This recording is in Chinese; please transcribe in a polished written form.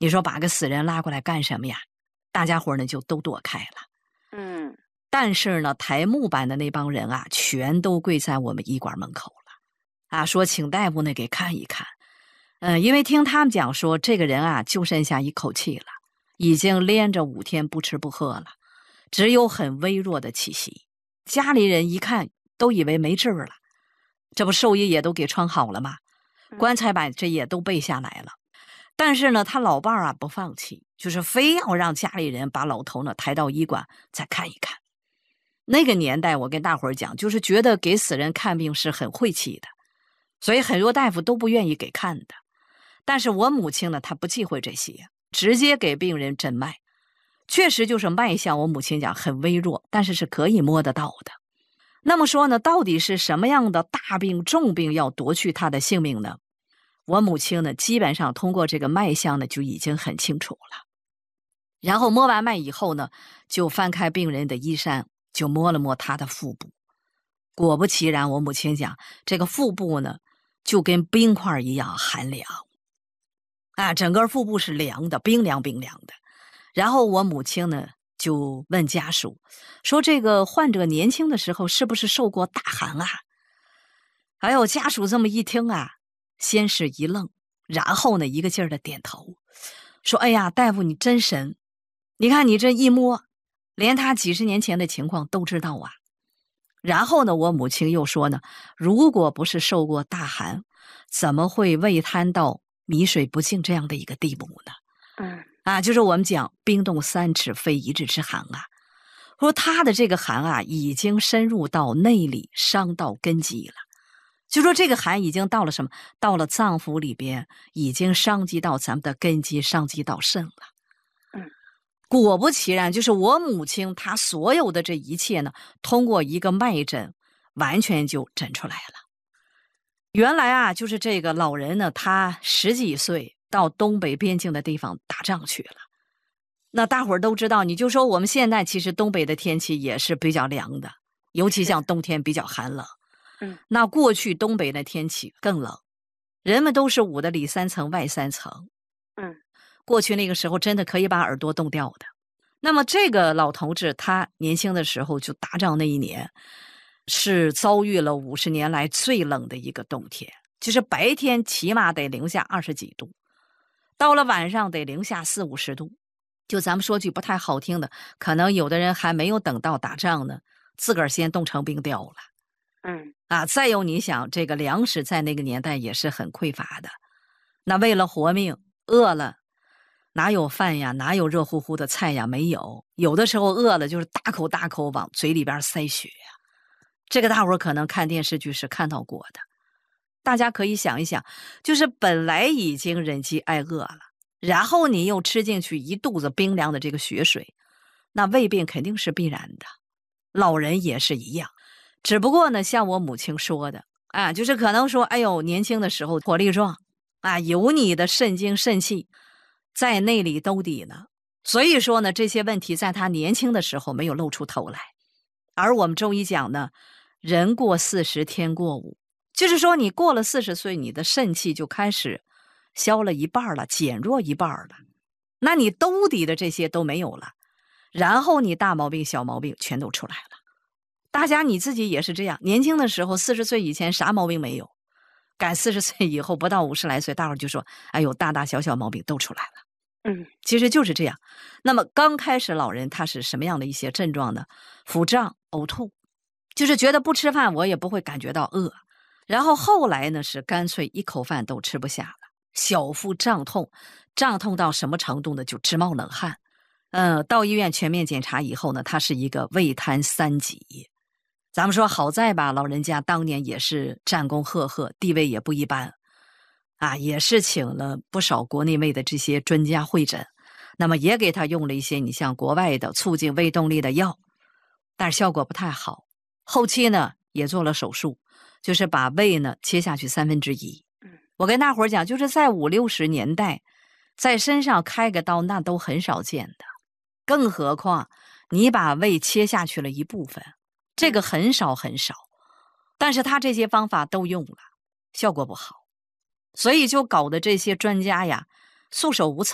你说把个死人拉过来干什么呀？大家伙呢就都躲开了。但是呢，抬木板的那帮人啊，全都跪在我们医馆门口了，啊，说请大夫呢给看一看。因为听他们讲说，这个人啊就剩下一口气了，已经连着5天不吃不喝了，只有很微弱的气息。家里人一看都以为没治了，这不兽医也都给穿好了吗？棺材板这也都备下来了。但是呢，他老伴儿啊不放弃，就是非要让家里人把老头呢抬到医馆再看一看。那个年代我跟大伙儿讲，就是觉得给死人看病是很晦气的，所以很多大夫都不愿意给看的。但是我母亲呢，她不忌讳这些，直接给病人诊脉。确实就是脉象，我母亲讲很微弱，但是是可以摸得到的。那么说呢，到底是什么样的大病重病要夺去他的性命呢？我母亲呢，基本上通过这个脉象呢，就已经很清楚了。然后摸完脉以后呢，就翻开病人的衣衫，就摸了摸他的腹部。果不其然，我母亲讲，这个腹部呢，就跟冰块一样寒凉。啊，整个腹部是凉的，冰凉冰凉的。然后我母亲呢，就问家属说，这个患者年轻的时候是不是受过大寒啊？还有家属这么一听啊，先是一愣，然后呢一个劲儿的点头，说哎呀，大夫你真神，你看你这一摸，连他几十年前的情况都知道啊。然后呢我母亲又说呢，如果不是受过大寒，怎么会胃瘫到米水不进这样的一个地步呢？就是我们讲冰冻3尺非一日之寒啊。说他的这个寒啊，已经深入到内里，伤到根基了。就说这个寒已经到了什么？到了脏腑里边，已经伤及到咱们的根基，伤及到肾了。果不其然，就是我母亲她所有的这一切呢，通过一个脉诊，完全就诊出来了。原来啊，就是这个老人呢，他10几岁到东北边境的地方打仗去了。那大伙儿都知道，你就说我们现在其实东北的天气也是比较凉的，尤其像冬天比较寒冷。那过去东北的天气更冷，人们都是捂的里3层外3层。过去那个时候真的可以把耳朵冻掉的。那么这个老同志他年轻的时候就打仗那一年，是遭遇了50年来最冷的一个冬天，就是白天起码得零下20几度，到了晚上得零下40、50度。就咱们说句不太好听的，可能有的人还没有等到打仗呢，自个儿先冻成冰雕了。再有你想，这个粮食在那个年代也是很匮乏的，那为了活命，饿了哪有饭呀，哪有热乎乎的菜呀，没有。有的时候饿了就是大口大口往嘴里边塞血呀。这个大伙儿可能看电视剧是看到过的。大家可以想一想，就是本来已经忍饥挨饿了，然后你又吃进去一肚子冰凉的这个血水，那胃病肯定是必然的。老人也是一样，只不过呢，像我母亲说的就是可能说，哎呦，年轻的时候活力壮有你的肾精肾气在内里兜底呢，所以说呢，这些问题在他年轻的时候没有露出头来。而我们中医讲呢，人过40天过5，就是说你过了40岁，你的肾气就开始消了一半了，减弱一半了，那你兜底的这些都没有了，然后你大毛病小毛病全都出来了。大家你自己也是这样，年轻的时候40岁以前啥毛病没有，赶40岁以后不到50来岁，大伙儿就说哎呦，大大小小毛病都出来了。其实就是这样。那么刚开始老人他是什么样的一些症状呢？腹胀、呕吐，就是觉得不吃饭我也不会感觉到饿。然后后来呢是干脆一口饭都吃不下了，小腹胀痛，胀痛到什么程度呢？就直冒冷汗。到医院全面检查以后呢，他是一个胃瘫3级。咱们说好在吧，老人家当年也是战功赫赫，地位也不一般也是请了不少国内外的这些专家会诊，那么也给他用了一些你像国外的促进胃动力的药，但是效果不太好。后期呢也做了手术，就是把胃呢切下去1/3。我跟大伙儿讲，就是在50、60年代，在身上开个刀那都很少见的，更何况你把胃切下去了一部分，这个很少很少。但是他这些方法都用了，效果不好，所以就搞得这些专家呀束手无策。